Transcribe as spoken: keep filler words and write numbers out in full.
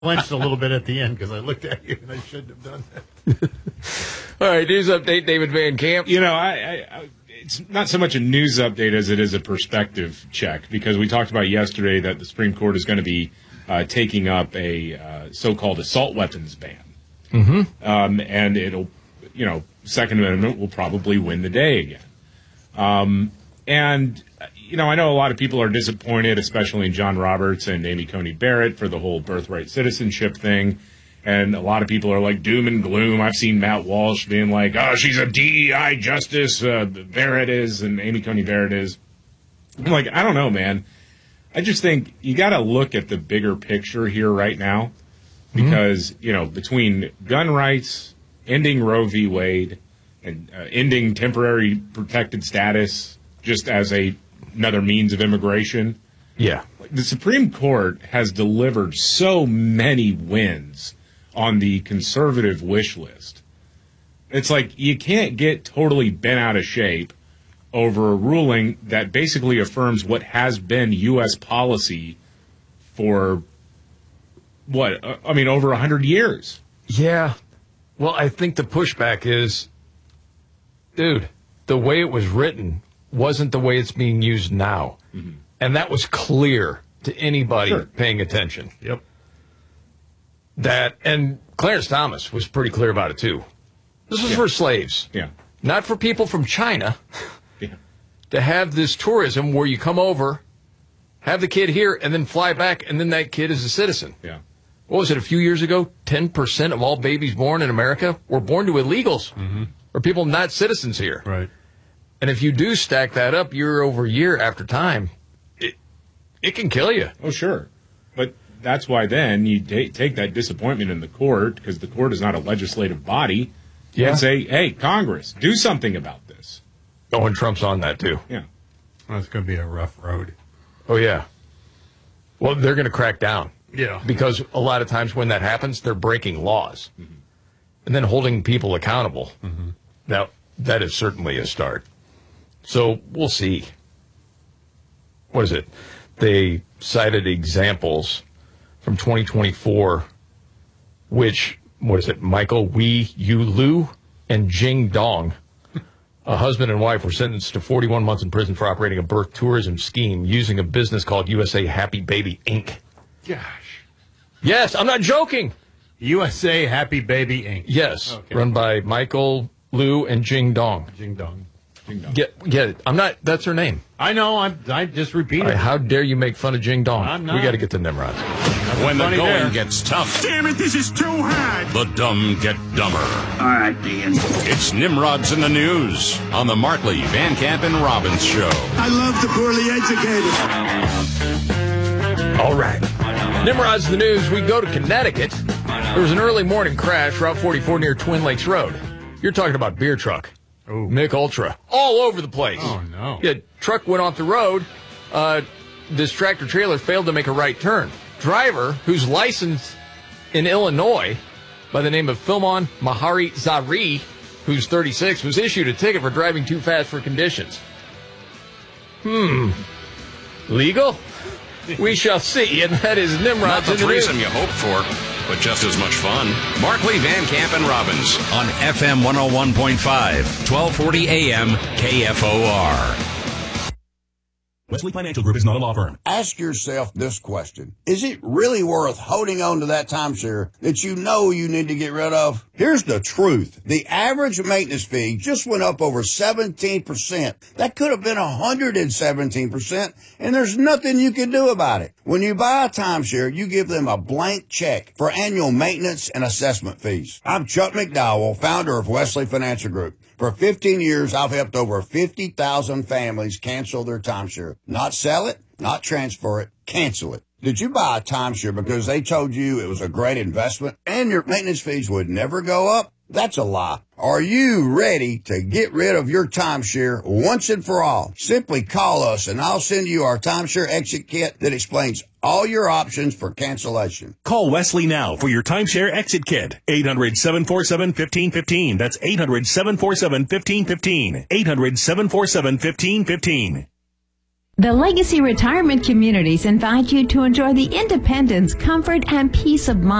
flinched a little bit at the end because I looked at you and I shouldn't have done that. All right, news update, David Van Camp. You know, I, I, I, it's not so much a news update as it is a perspective check, because we talked about yesterday that the Supreme Court is going to be uh, taking up a uh, so-called assault weapons ban. Mm-hmm. Um, and it'll, you know, Second Amendment will probably win the day again. Um, and, you know, I know a lot of people are disappointed, especially in John Roberts and Amy Coney Barrett, for the whole birthright citizenship thing. And a lot of people are like doom and gloom. I've seen Matt Walsh being like, oh, she's a D E I justice. Uh, Barrett is, and Amy Coney Barrett is. I'm like, I don't know, man. I just think you got to look at the bigger picture here right now. Because, mm-hmm. you know, between gun rights, ending Roe v. Wade, and uh, ending temporary protected status just as a another means of immigration. Yeah. The Supreme Court has delivered so many wins on the conservative wish list. It's like you can't get totally bent out of shape over a ruling that basically affirms what has been U S policy for, what, I mean, over one hundred years. Yeah. Well, I think the pushback is, dude, the way it was written wasn't the way it's being used now. Mm-hmm. And that was clear to anybody sure. paying attention. Yep. That, and Clarence Thomas was pretty clear about it, too. This was yeah. for slaves. Yeah. Not for people from China yeah. to have this tourism where you come over, have the kid here, and then fly back, and then that kid is a citizen. Yeah. What was it, a few years ago? ten percent of all babies born in America were born to illegals, mm-hmm. or people not citizens here. Right. And if you do stack that up year over year after time, it it can kill you. Oh, sure. But that's why then you t- take that disappointment in the court, because the court is not a legislative body, yeah. and say, hey, Congress, do something about this. Oh, and Trump's on that, too. Yeah. Well, it's going to be a rough road. Oh, yeah. Well, they're going to crack down. Yeah. Because a lot of times when that happens, they're breaking laws. Mm-hmm. And then holding people accountable. Mm-hmm. Now, that is certainly a start. So we'll see. What is it? They cited examples from twenty twenty-four, which, what is it, Michael Wee Yu Lu and Jing Dong, a husband and wife, were sentenced to forty-one months in prison for operating a birth tourism scheme using a business called U S A Happy Baby Incorporated. Gosh. Yes, I'm not joking. U S A Happy Baby Incorporated. Yes, okay. Run by Michael Liu and Jing Dong. Jing Dong. Jing Dong. Get, get it. I'm not, that's her name. I know, I'm, I just repeated Right, it. how dare you make fun of Jing Dong? I'm not. We got to get to Nimrod. When the Funny going there. gets tough, Damn it, this is too hard. the dumb get dumber. All right, Dean. It's Nimrod's in the News on the Markley, Van Camp, and Robbins Show. I love the poorly educated. All right. Nimrod's the news. We go to Connecticut. There was an early morning crash, Route forty-four near Twin Lakes Road. You're talking about beer truck. Oh. Mick Ultra. All over the place. Oh, no. Yeah, truck went off the road. Uh, this tractor trailer failed to make a right turn. Driver, who's licensed in Illinois by the name of Philmon Mahari Zari, who's thirty-six, was issued a ticket for driving too fast for conditions. Hmm. Legal? We shall see, and that is Nimrod's Not the in the news. threesome you hoped for, but just as much fun. Markley, Van Camp, and Robbins on F M one oh one point five, twelve forty A M, K F O R. Wesley Financial Group is not a law firm. Ask yourself this question. Is it really worth holding on to that timeshare that you know you need to get rid of? Here's the truth. The average maintenance fee just went up over seventeen percent. That could have been one hundred seventeen percent, and there's nothing you can do about it. When you buy a timeshare, you give them a blank check for annual maintenance and assessment fees. I'm Chuck McDowell, founder of Wesley Financial Group. For fifteen years, I've helped over fifty thousand families cancel their timeshare. Not sell it, not transfer it, cancel it. Did you buy a timeshare because they told you it was a great investment and your maintenance fees would never go up? That's a lie. Are you ready to get rid of your timeshare once and for all? Simply call us and I'll send you our timeshare exit kit that explains all your options for cancellation. Call Wesley now for your timeshare exit kit. eight hundred, seven four seven, one five one five. That's eight hundred, seven four seven, one five one five. eight hundred, seven four seven, one five one five. The Legacy Retirement Communities invite you to enjoy the independence, comfort, and peace of mind